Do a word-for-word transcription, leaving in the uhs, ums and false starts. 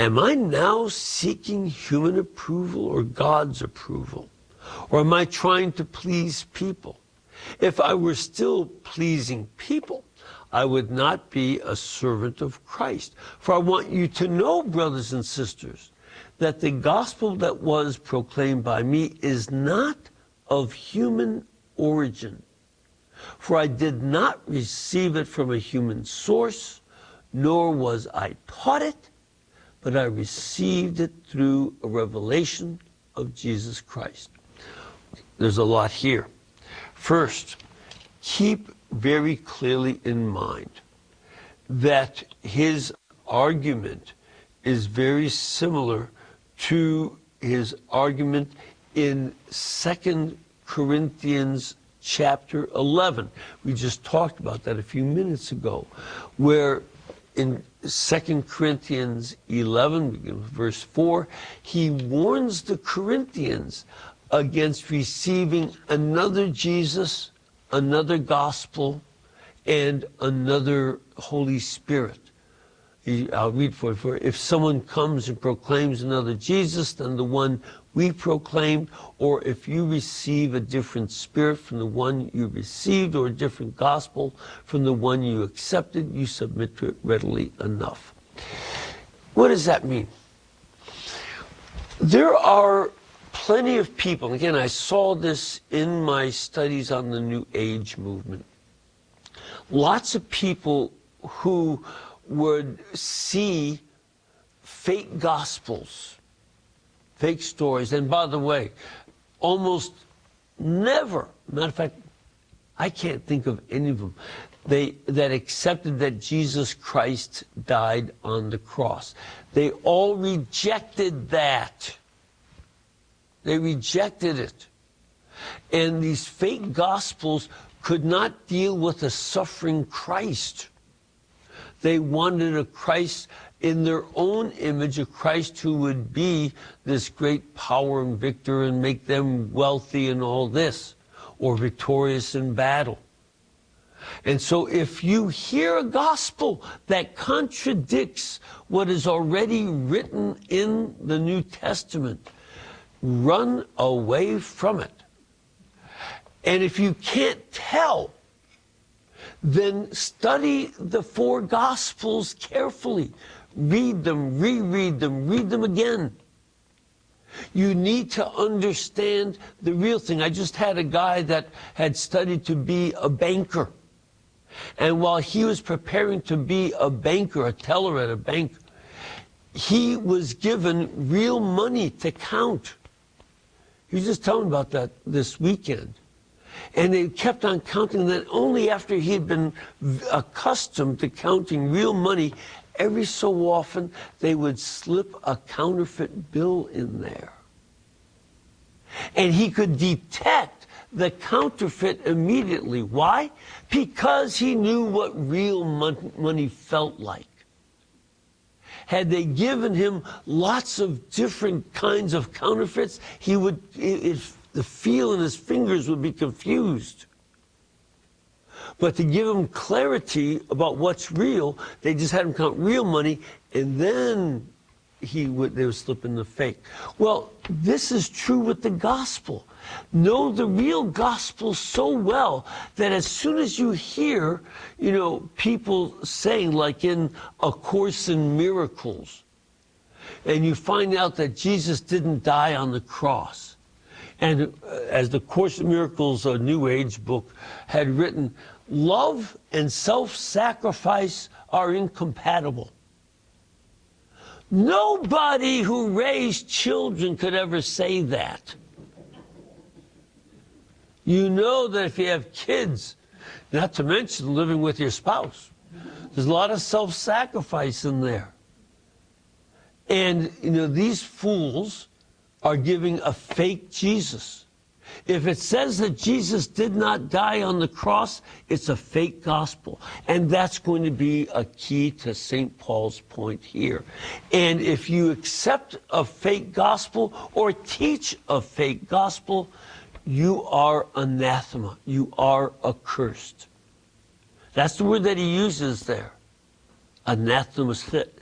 am I now seeking human approval or God's approval? Or am I trying to please people? If I were still pleasing people, I would not be a servant of Christ. For I want you to know, brothers and sisters, that the gospel that was proclaimed by me is not of human origin. For I did not receive it from a human source, nor was I taught it, but I received it through a revelation of Jesus Christ. There's a lot here. First, keep very clearly in mind that his argument is very similar to his argument in Second Corinthians chapter eleven. We just talked about that a few minutes ago, where in Second Corinthians eleven, verse four, he warns the Corinthians against receiving another Jesus, another gospel, and another Holy Spirit. I'll read for it. For if someone comes and proclaims another Jesus than the one we proclaimed, or if you receive a different spirit from the one you received, or a different gospel from the one you accepted, you submit to it readily enough. What does that mean? There are plenty of people, and again, I saw this in my studies on the New Age movement. Lots of people who would see fake gospels, fake stories, and by the way, almost never, matter of fact, I can't think of any of them, they, that accepted that Jesus Christ died on the cross. They all rejected that. They rejected it. And these fake gospels could not deal with a suffering Christ. They wanted a Christ in their own image, a Christ who would be this great power and victor and make them wealthy and all this, or victorious in battle. And so if you hear a gospel that contradicts what is already written in the New Testament, run away from it. And if you can't tell, then study the four Gospels carefully. Read them, reread them, read them again. You need to understand the real thing. I just had a guy that had studied to be a banker. And while he was preparing to be a banker, a teller at a bank, he was given real money to count. He was just telling me about that this weekend. And they kept on counting that only after he had been accustomed to counting real money, every so often they would slip a counterfeit bill in there. And he could detect the counterfeit immediately. Why? Because he knew what real mon- money felt like. Had they given him lots of different kinds of counterfeits, he would, it, it, the feel in his fingers would be confused. But to give him clarity about what's real, they just had him count real money, and then he would, they would slip in the fake. Well, this is true with the gospel. Know the real gospel so well that as soon as you hear, you know, people saying, like in A Course in Miracles, and you find out that Jesus didn't die on the cross. And uh, as the Course in Miracles, a New Age book, had written, love and self-sacrifice are incompatible. Nobody who raised children could ever say that. You know that if you have kids, not to mention living with your spouse, there's a lot of self-sacrifice in there. And, you know, these fools are giving a fake Jesus. If it says that Jesus did not die on the cross, it's a fake gospel. And that's going to be a key to Saint Paul's point here. And if you accept a fake gospel or teach a fake gospel, you are anathema. You are accursed. That's the word that he uses there. Anathema,